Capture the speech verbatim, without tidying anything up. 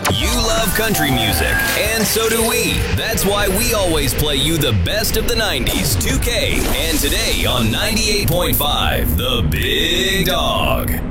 You love country music, and so do we. That's why we always play you the best of the nineties, two K, and today on ninety-eight point five, The Big Dog.